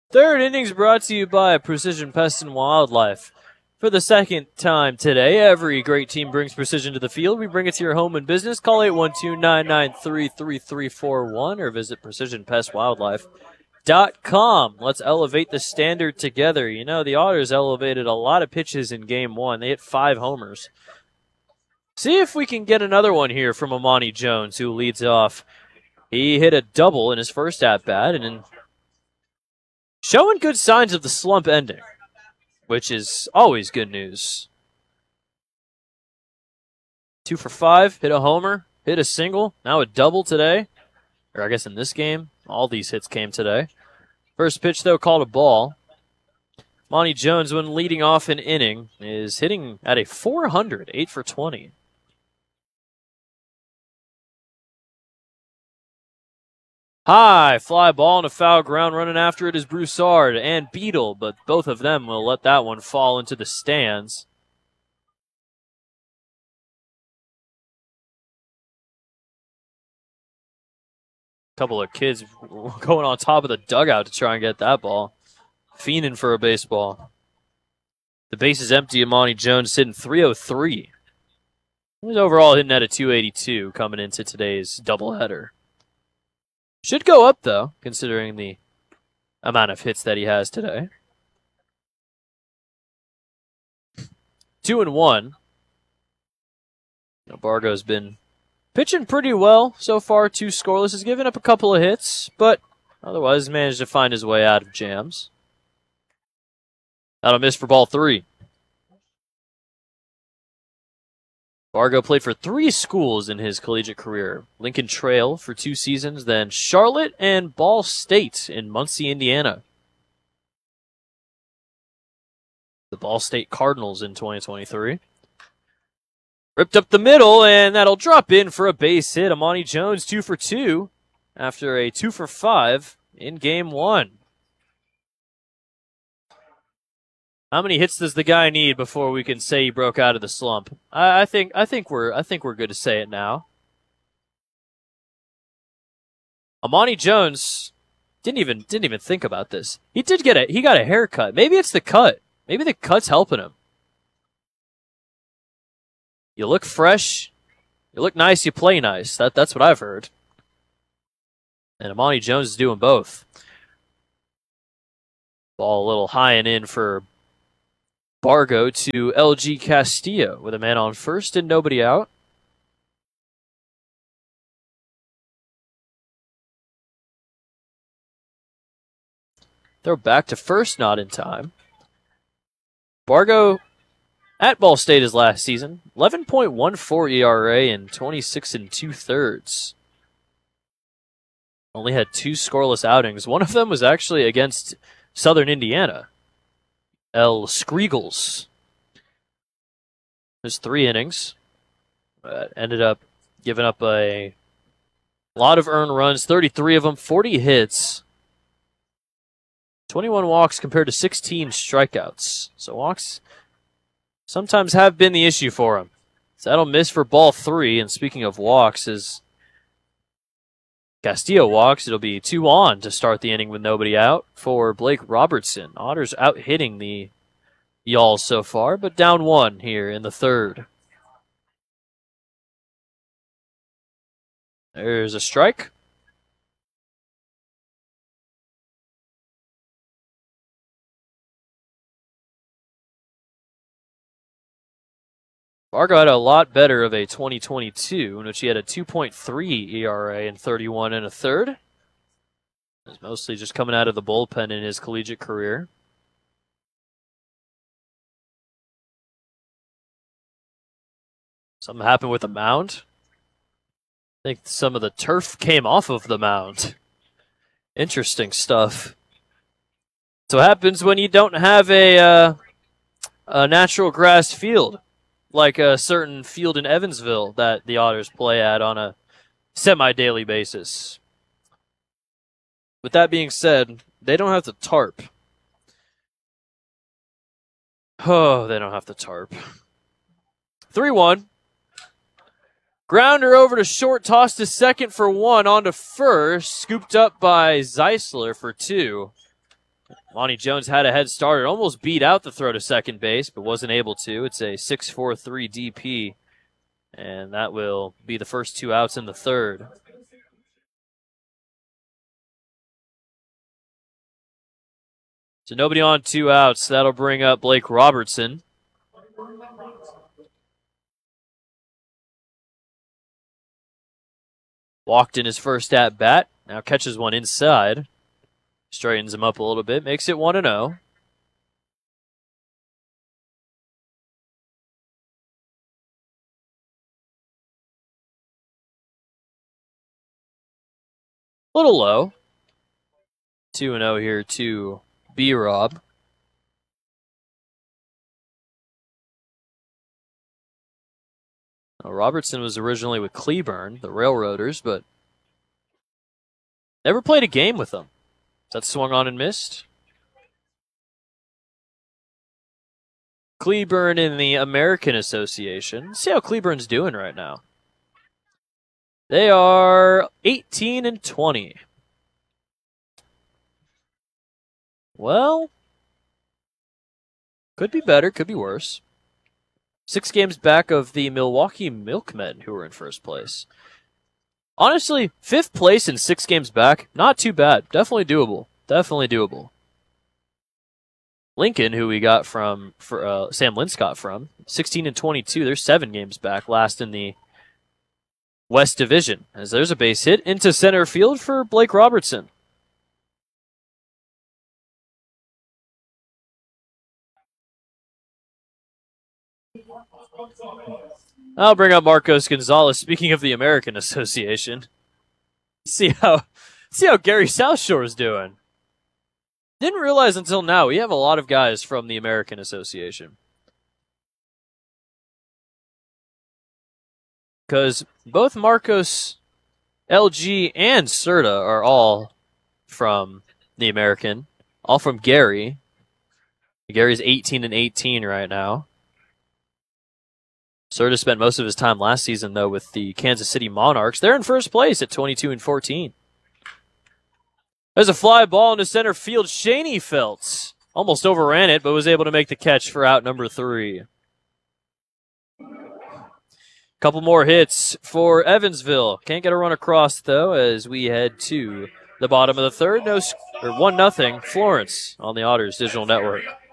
Third innings brought to you by Precision Pest and Wildlife. For the second time today, every great team brings precision to the field. We bring it to your home and business. Call 812-993-3341 or visit precisionpestwildlife.com. Let's elevate the standard together. You know, the Otters elevated a lot of pitches in Game 1. They hit 5 homers. See if we can get another one here from Amani Jones, who leads off. He hit a double in his first at-bat and showing good signs of the slump ending, which is always good news. 2 for 5, hit a homer, hit a single, now a double today. Or I guess in this game, all these hits came today. First pitch, though, called a ball. Monty Jones, when leading off an inning, is hitting at a 400, 8 for 20. High fly ball and a foul ground. Running after it is Broussard and Beadle, but both of them will let that one fall into the stands. A couple of kids going on top of the dugout to try and get that ball. Fiending for a baseball. The base is empty. Amani Jones hitting .303. He's overall hitting at a .282 coming into today's doubleheader. Should go up, though, considering the amount of hits that he has today. 2-1. Bargo's been pitching pretty well so far. 2 scoreless. Has given up a couple of hits, but otherwise managed to find his way out of jams. That'll miss for ball 3. Bargo played for 3 schools in his collegiate career. Lincoln Trail for 2 seasons, then Charlotte and Ball State in Muncie, Indiana. The Ball State Cardinals in 2023. Ripped up the middle, and that'll drop in for a base hit. Amani Jones 2 for 2 after a 2 for 5 in Game 1. How many hits does the guy need before we can say he broke out of the slump? I think we're good to say it now. Amani Jones didn't even think about this. He got a haircut. Maybe it's the cut. Maybe the cut's helping him. You look fresh, you look nice, you play nice. That's what I've heard. And Amani Jones is doing both. Ball a little high and in for Bargo to LG Castillo with a man on first and nobody out. Throw back to first, not in time. Bargo at Ball State his last season, 11.14 ERA and 26 2/3. Only had 2 scoreless outings. One of them was actually against Southern Indiana. El Screagles. There's 3 innings. Ended up giving up a lot of earned runs, 33 of them, 40 hits, 21 walks compared to 16 strikeouts. So walks sometimes have been the issue for him. So that'll miss for ball 3. And speaking of walks, as Castillo walks, it'll be 2 on to start the inning with nobody out for Blake Robertson. Otters out hitting the Y'alls so far, but down 1 here in the 3rd. There's a strike. Bargo had a lot better of a 2022, in which he had a 2.3 ERA and 31 1/3. It's mostly just coming out of the bullpen in his collegiate career. Something happened with the mound. I think some of the turf came off of the mound. Interesting stuff. So what happens when you don't have a natural grass field, like a certain field in Evansville that the Otters play at on a semi-daily basis. With that being said, they don't have to tarp. Oh, they don't have to tarp. 3-1. Grounder over to short, tossed to second for 1, on to first, scooped up by Zeisler for 2. Lonnie Jones had a head start and almost beat out the throw to second base, but wasn't able to. It's a 6-4-3 DP, and that will be the first 2 outs in the third. So nobody on 2 outs. That'll bring up Blake Robertson. Walked in his first at bat. Now catches one inside. Straightens him up a little bit. Makes it 1-0. Little low. 2-0 here to B-Rob. Robertson was originally with Cleburne, the Railroaders, but never played a game with them. That swung on and missed. Cleburne in the American Association. Let's see how Cleburne's doing right now. They are 18-20. Well, could be better, could be worse. 6 games back of the Milwaukee Milkmen, who were in first place. Honestly, 5th place in 6 games back, not too bad. Definitely doable. Definitely doable. Lincoln, who we got from Sam Linscott from, 16-22. They're 7 games back, last in the West Division. As there's a base hit into center field for Blake Robertson. I'll bring up Marcos Gonzalez. Speaking of the American Association, see how Gary South Shore is doing. Didn't realize until now we have a lot of guys from the American Association, because both Marcos, LG, and Serta are all from the American, all from Gary. Gary's 18-18 right now. Serta spent most of his time last season, though, with the Kansas City Monarchs. They're in first place at 22-14. There's a fly ball into center field. Shaney Feltz almost overran it, but was able to make the catch for out number 3. Couple more hits for Evansville. Can't get a run across, though, as we head to the bottom of the third. 1-0 Florence on the Otters Digital Network.